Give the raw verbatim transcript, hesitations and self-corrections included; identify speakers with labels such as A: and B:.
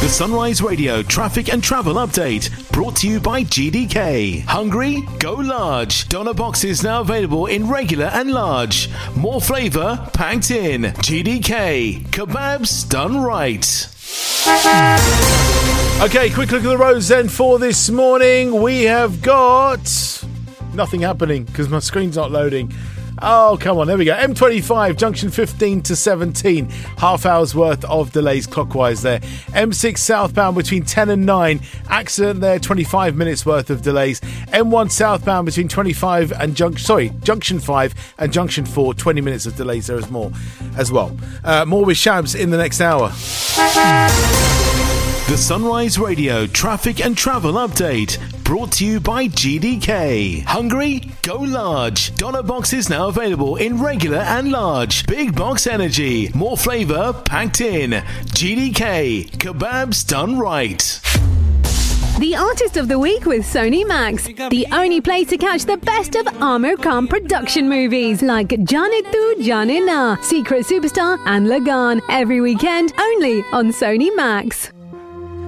A: Sunrise Radio traffic and travel update brought to you by G D K. Hungry? Go large. Doner boxes now available in regular and large. More flavour packed in. G D K. Kebabs done right.
B: Okay, quick look at the roads then for this morning. We have got nothing happening because my screen's not loading. Oh, come on, there we go. M twenty-five, junction fifteen to seventeen. Half hour's worth of delays clockwise there. M six southbound between ten and nine. Accident there, twenty-five minutes worth of delays. M one southbound between twenty-five and junction, sorry, junction five and junction four. twenty minutes of delays there is more as well. Uh, more with Shabs in the next hour.
A: The Sunrise Radio traffic and travel update brought to you by G D K. Hungry? Go large. Doner boxes now available in regular and large. Big box energy. More flavour packed in. G D K. Kebabs done right.
C: The Artist of the Week with Sony Max. The only place to catch the best of Amir Khan production movies like Jaane Tu Jaane Na, Secret Superstar and Lagan. Every weekend only on Sony Max.